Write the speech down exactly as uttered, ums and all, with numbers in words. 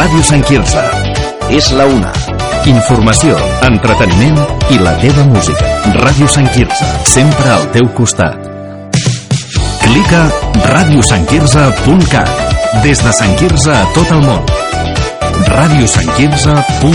Ràdio Sant Quirze. És la una. Informació, entreteniment i la teva música. Ràdio Sant Quirze, sempre al teu costat. Clica ràdio sant quirze punt cat. Des de Sant Quirze a tot el món. ràdio sant quirze punt cat